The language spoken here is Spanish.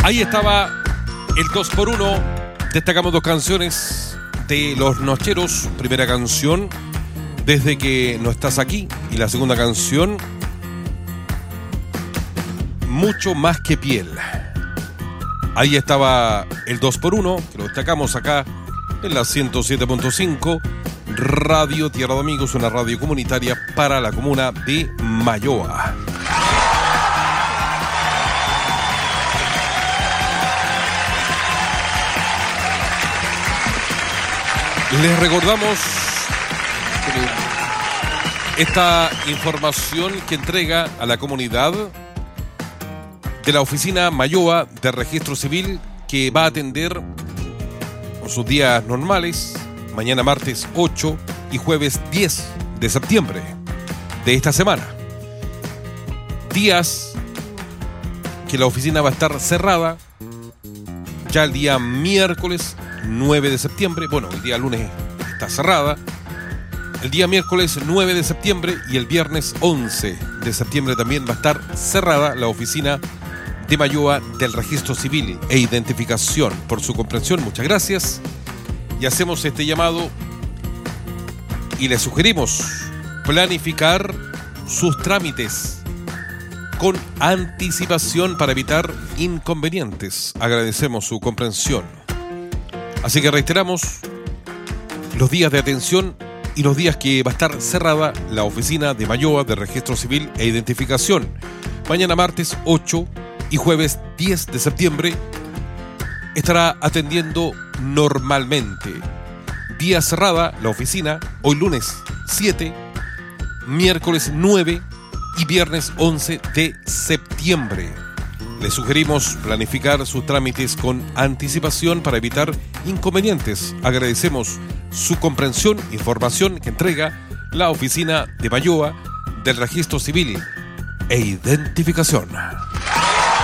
Ahí estaba el 2x1. Destacamos dos canciones de Los Nocheros. Primera canción, Desde que no estás aquí. Y la segunda canción, Mucho más que piel. Ahí estaba el 2x1, que lo destacamos acá en la 107.5 Radio Tierra de Amigos, una radio comunitaria para la comuna de Mayoa. Les recordamos esta información que entrega a la comunidad de la oficina Mayoa de Registro Civil, que va a atender con sus días normales, mañana martes 8 y jueves 10 de septiembre de esta semana. Días que la oficina va a estar cerrada ya el día miércoles 9 de septiembre. Bueno, el día lunes está cerrada. El día miércoles 9 de septiembre y el viernes 11 de septiembre también va a estar cerrada la oficina de Mayoa del Registro Civil e Identificación. Por su comprensión, muchas gracias. Y hacemos este llamado y les sugerimos planificar sus trámites con anticipación para evitar inconvenientes. Agradecemos su comprensión. Así que reiteramos los días de atención y los días que va a estar cerrada la oficina de Mayoa de Registro Civil e Identificación. Mañana martes 8 y jueves 10 de septiembre estará atendiendo normalmente. Día cerrada la oficina hoy lunes 7, miércoles 9 y viernes 11 de septiembre. Les sugerimos planificar sus trámites con anticipación para evitar inconvenientes. Agradecemos su comprensión, información que entrega la oficina de Mayoa del Registro Civil e Identificación.